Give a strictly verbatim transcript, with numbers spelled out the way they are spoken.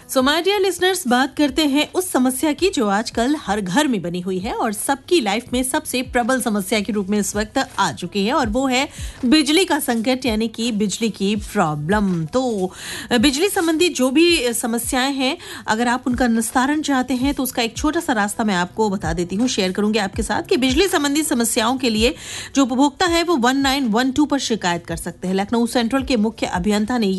So my dear listeners, बात करते हैं उस समस्या की जो आजकल हर घर में बनी हुई है और सबकी लाइफ में सबसे प्रबल समस्या के रूप में इस वक्त आ चुकी है, और वो है बिजली का संकट, यानी कि बिजली की प्रॉब्लम। तो बिजली संबंधी जो भी समस्याएं हैं, अगर आप उनका निस्तारण चाहते हैं तो उसका एक छोटा सा रास्ता मैं आपको बता देती हूँ, शेयर करूंगी आपके साथ कि बिजली संबंधी समस्याओं के लिए जो उपभोक्ता है वो वन नाइन वन टू पर शिकायत कर सकते हैं। लखनऊ सेंट्रल के मुख्य अभियंता ने